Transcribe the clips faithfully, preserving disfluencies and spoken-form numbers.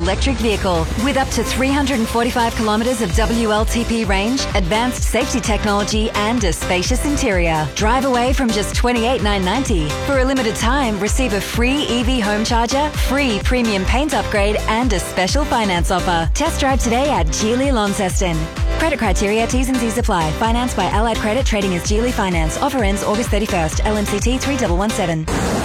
electric vehicle with up to three hundred forty-five kilometres of W L T P range, advanced safety technology and a spacious interior. Drive away from just twenty-eight thousand nine hundred ninety dollars. For a limited time, receive a free E V home charger, free premium paint upgrade and a special finance offer. Test drive today at Geely Launceston. Credit criteria, T's and C's apply. Financed by Allied Credit, trading as Geely Finance. Offer ends August thirty-first. L M C T three one one seven.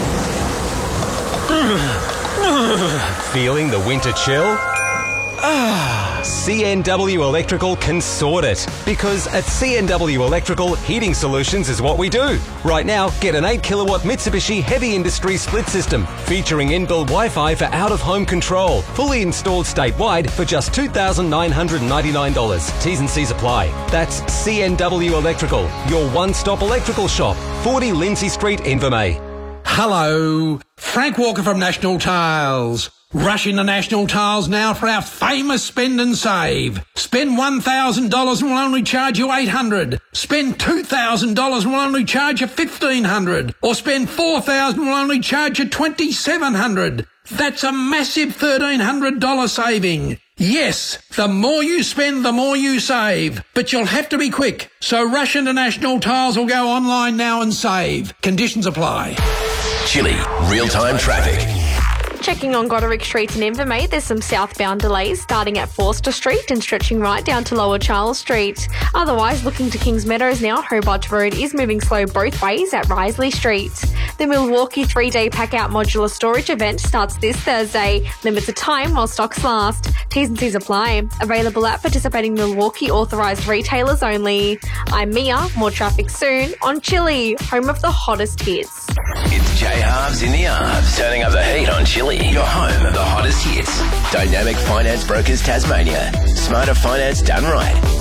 Feeling the winter chill? Ah, C N W Electrical can sort it. Because at C N W Electrical, heating solutions is what we do. Right now, get an eight kilowatt Mitsubishi Heavy Industry split system featuring inbuilt Wi-Fi for out-of-home control. Fully installed statewide for just two thousand nine hundred ninety-nine dollars. T's and C's apply. That's C N W Electrical, your one-stop electrical shop. forty Lindsay Street, Invermay. Hello, Frank Walker from National Tiles. Rush into National Tiles now for our famous spend and save. Spend one thousand dollars and we'll only charge you eight hundred dollars. Spend two thousand dollars and we'll only charge you fifteen hundred dollars. Or spend four thousand dollars and we'll only charge you twenty-seven hundred dollars. That's a massive thirteen hundred dollars saving. Yes, the more you spend, the more you save. But you'll have to be quick. So rush into National Tiles or go online now and save. Conditions apply. Chili, real-time traffic. Checking on Goderic Street in Invermay, there's some southbound delays starting at Forster Street and stretching right down to Lower Charles Street. Otherwise, looking to Kings Meadows now, Hobart Road is moving slow both ways at Risley Street. The Milwaukee three-day pack-out modular storage event starts this Thursday. Limits of time while stocks last. T's and C's apply. Available at participating Milwaukee authorised retailers only. I'm Mia. More traffic soon on Chili, home of the hottest hits. It's J-Halves in the Arms, turning up the heat on Chili, your home of the hottest hits. Dynamic Finance Brokers Tasmania. Smarter finance done right.